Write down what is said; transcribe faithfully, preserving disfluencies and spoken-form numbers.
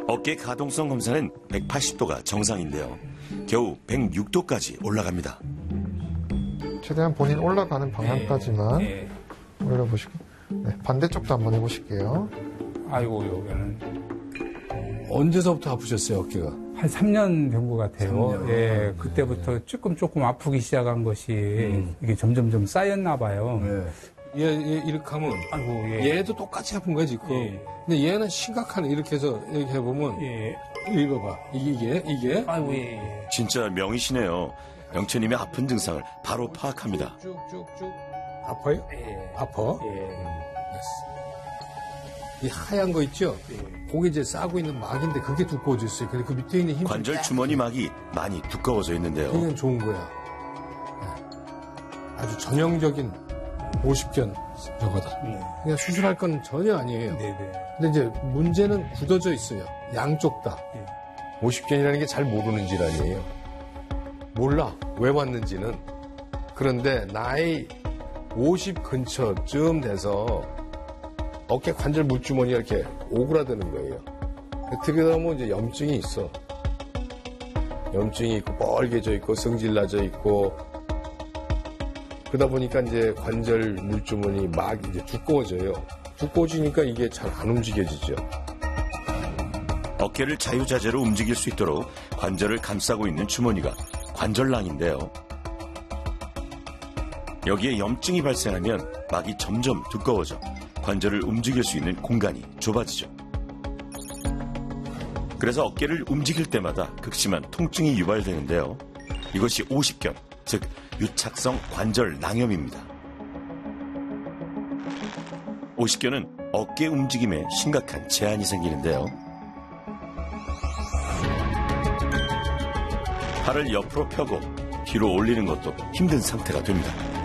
어깨 가동성 검사는 백팔십 도가 정상인데요. 겨우 백육 도까지 올라갑니다. 최대한 본인 올라가는 방향까지만 네, 네. 올려보시고, 네, 반대쪽도 한번 해보실게요. 아이고, 여기는. 언제서부터 아프셨어요, 어깨가? 한 삼 년 된 것 같아요. 삼 년. 예, 그때부터 조금 조금 아프기 시작한 것이 음. 이게 점점점 쌓였나 봐요. 네. 얘, 얘 이렇게 하면 아이고, 예. 얘도 똑같이 아픈 거야 지금. 예. 근데 얘는 심각하네. 이렇게 해서 이렇게 해보면 예. 이거 봐봐. 이게 이게 이게 아이고, 예. 진짜 명이시네요. 영철님의 아픈 증상을 바로 파악합니다. 쭉쭉쭉 아파요? 예. 아파? 예. 이 하얀 거 있죠? 예. 그게 이제 싸고 있는 막인데 그게 두꺼워졌어요. 근데 그 밑에 있는 힘 관절 주머니 막이 많이 두꺼워져 있는데요. 그냥 좋은 거야. 네. 아주 전형적인 오십견 저거다. 예. 그냥 수술할 건 전혀 아니에요. 네네. 근데 이제 문제는 굳어져 있어요. 양쪽 다. 예. 오십견이라는 게 잘 모르는 질환이에요. 몰라. 왜 왔는지는. 그런데 나이 오십 근처쯤 돼서 어깨 관절 물주머니가 이렇게 오그라드는 거예요. 들여다보면 이제 염증이 있어. 염증이 있고 뻘개져 있고 성질 나져 있고 그러다 보니까 이제 관절 물주머니 막 이제 두꺼워져요. 두꺼워지니까 이게 잘 안 움직여지죠. 어깨를 자유자재로 움직일 수 있도록 관절을 감싸고 있는 주머니가 관절낭인데요. 여기에 염증이 발생하면 막이 점점 두꺼워져 관절을 움직일 수 있는 공간이 좁아지죠. 그래서 어깨를 움직일 때마다 극심한 통증이 유발되는데요. 이것이 오십견, 즉 유착성 관절 낭염입니다. 오십견은 어깨 움직임에 심각한 제한이 생기는데요. 팔을 옆으로 펴고 뒤로 올리는 것도 힘든 상태가 됩니다.